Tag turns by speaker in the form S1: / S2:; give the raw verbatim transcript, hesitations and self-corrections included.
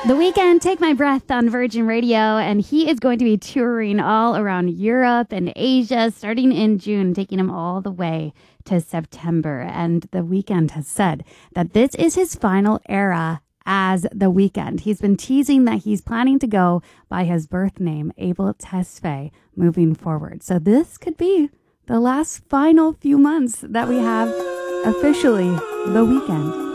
S1: The Weeknd, Take My Breath on Virgin Radio, and he is going to be touring all around Europe and Asia starting in June, taking him all the way to September. And The Weeknd has said that this is his final era as The Weeknd. He's been teasing that he's planning to go by his birth name, Abel Tesfaye, moving forward. So this could be the last final few months that we have officially The Weeknd.